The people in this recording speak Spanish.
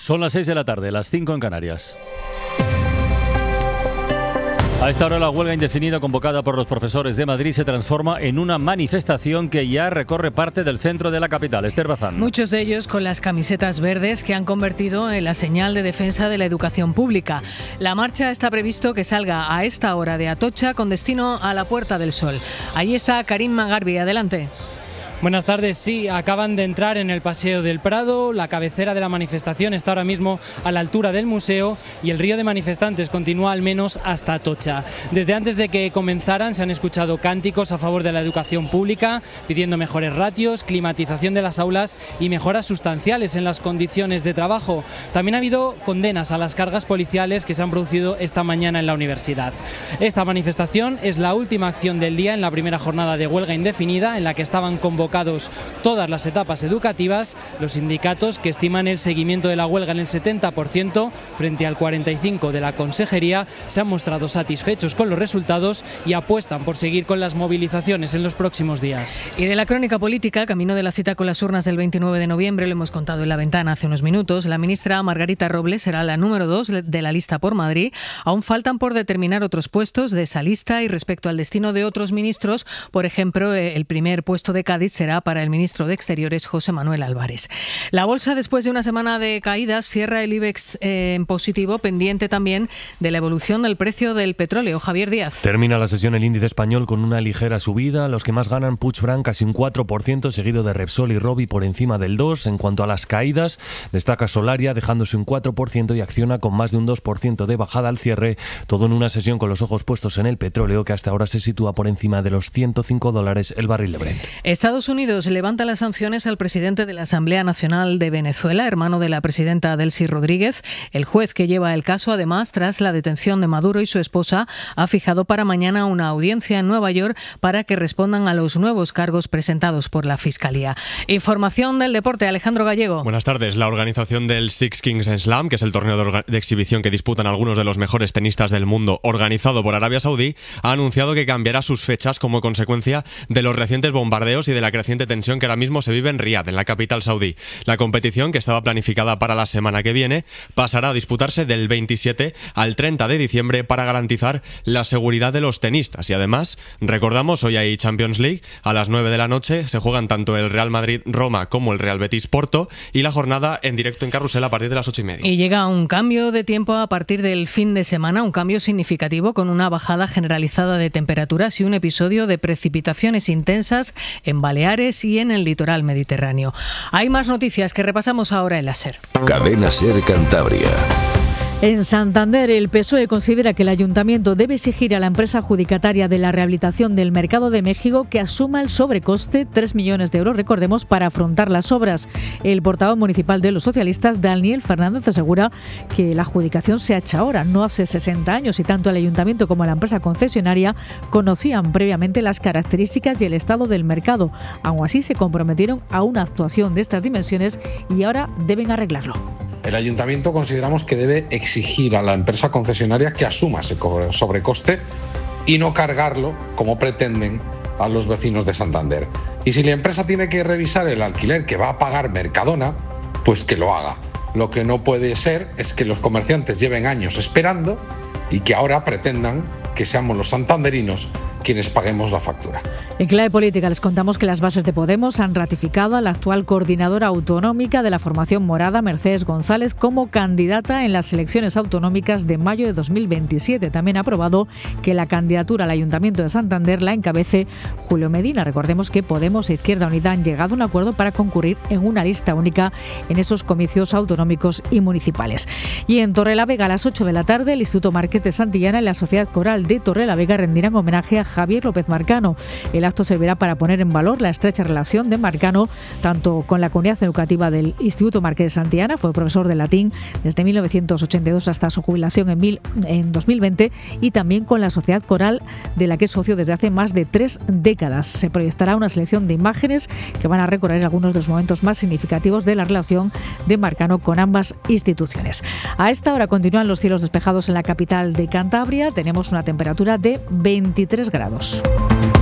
Son las 6 de la tarde, las 5 en Canarias. A esta hora la huelga indefinida convocada por los profesores de Madrid se transforma en una manifestación que ya recorre parte del centro de la capital. Esther Bazán. Muchos de ellos con las camisetas verdes que han convertido en la señal de defensa de la educación pública. La marcha está previsto que salga a esta hora de Atocha con destino a la Puerta del Sol. Ahí está Karim Mangarbi, adelante. Buenas tardes, sí, acaban de entrar en el Paseo del Prado, la cabecera de la manifestación está ahora mismo a la altura del museo y el río de manifestantes continúa al menos hasta Atocha. Desde antes de que comenzaran se han escuchado cánticos a favor de la educación pública, pidiendo mejores ratios, climatización de las aulas y mejoras sustanciales en las condiciones de trabajo. También ha habido condenas a las cargas policiales que se han producido esta mañana en la universidad. Esta manifestación es la última acción del día en la primera jornada de huelga indefinida en la que estaban convocados todas las etapas educativas. Los sindicatos, que estiman el seguimiento de la huelga en el 70% frente al 45% de la Consejería, se han mostrado satisfechos con los resultados y apuestan por seguir con las movilizaciones en los próximos días. Y de la crónica política, camino de la cita con las urnas del 29 de noviembre, lo hemos contado en la ventana hace unos minutos, la ministra Margarita Robles será la número 2 de la lista por Madrid. Aún faltan por determinar otros puestos de esa lista y respecto al destino de otros ministros, por ejemplo, el primer puesto de Cádiz será para el ministro de Exteriores, José Manuel Álvarez. La bolsa, después de una semana de caídas, cierra el IBEX en positivo, pendiente también de la evolución del precio del petróleo. Javier Díaz. Termina la sesión el índice español con una ligera subida. Los que más ganan, Puigdemont casi un 4%, seguido de Repsol y Robi por encima del 2%. En cuanto a las caídas, destaca Solaria dejándose un 4% y Acciona con más de un 2% de bajada al cierre. Todo en una sesión con los ojos puestos en el petróleo, que hasta ahora se sitúa por encima de los $105 el barril de Brent. Estados Unidos levanta las sanciones al presidente de la Asamblea Nacional de Venezuela, hermano de la presidenta Delcy Rodríguez. El juez que lleva el caso, además, tras la detención de Maduro y su esposa, ha fijado para mañana una audiencia en Nueva York para que respondan a los nuevos cargos presentados por la Fiscalía. Información del deporte, Alejandro Gallego. Buenas tardes. La organización del Six Kings Slam, que es el torneo de exhibición que disputan algunos de los mejores tenistas del mundo, organizado por Arabia Saudí, ha anunciado que cambiará sus fechas como consecuencia de los recientes bombardeos y de la creciente tensión que ahora mismo se vive en Riad, en la capital saudí. La competición, que estaba planificada para la semana que viene, pasará a disputarse del 27 al 30 de diciembre para garantizar la seguridad de los tenistas. Y además, recordamos, hoy hay Champions League, a las 9 de la noche se juegan tanto el Real Madrid-Roma como el Real Betis-Porto, y la jornada en directo en Carrusel a partir de las 8:30. Y llega un cambio de tiempo a partir del fin de semana, un cambio significativo con una bajada generalizada de temperaturas y un episodio de precipitaciones intensas en Baleares y en el litoral mediterráneo. Hay más noticias que repasamos ahora en la SER. Cadena SER Cantabria. En Santander, el PSOE considera que el Ayuntamiento debe exigir a la empresa adjudicataria de la rehabilitación del Mercado de México que asuma el sobrecoste, 3 millones de euros, recordemos, para afrontar las obras. El portavoz municipal de los socialistas, Daniel Fernández, asegura que la adjudicación se ha hecho ahora, no hace 60 años, y tanto el Ayuntamiento como la empresa concesionaria conocían previamente las características y el estado del mercado. Aún así, se comprometieron a una actuación de estas dimensiones y ahora deben arreglarlo. El Ayuntamiento consideramos que debe exigir a la empresa concesionaria que asuma ese sobrecoste y no cargarlo, como pretenden, a los vecinos de Santander. Y si la empresa tiene que revisar el alquiler que va a pagar Mercadona, pues que lo haga. Lo que no puede ser es que los comerciantes lleven años esperando y que ahora pretendan que seamos los santanderinos quienes paguemos la factura. En clave política les contamos que las bases de Podemos han ratificado a la actual coordinadora autonómica de la formación morada, Mercedes González, como candidata en las elecciones autonómicas de mayo de 2027. También ha aprobado que la candidatura al Ayuntamiento de Santander la encabece Julio Medina. Recordemos que Podemos e Izquierda Unida han llegado a un acuerdo para concurrir en una lista única en esos comicios autonómicos y municipales. Y en Torrelavega, a las 8 de la tarde, el Instituto Marqués de Santillana y la Sociedad Coral de Torrelavega rendirán homenaje a Javier López Marcano. El acto servirá para poner en valor la estrecha relación de Marcano tanto con la comunidad educativa del Instituto Marqués de Santillana, fue profesor de latín desde 1982 hasta su jubilación en 2020, y también con la Sociedad Coral, de la que es socio desde hace más de 3 décadas. Se proyectará una selección de imágenes que van a recorrer algunos de los momentos más significativos de la relación de Marcano con ambas instituciones. A esta hora continúan los cielos despejados en la capital de Cantabria. Tenemos una temperatura de 23 grados.